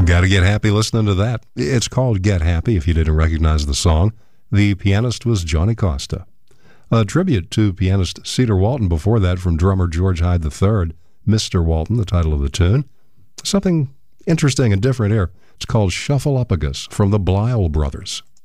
Got to get happy listening to that. It's called Get Happy, if you didn't recognize the song. The pianist was Johnny Costa. A tribute to pianist Cedar Walton before that from drummer George Hyde III. Mr. Walton, the title of the tune. Something interesting and different here. It's called Shuffle-Upagus from the Blyle Brothers.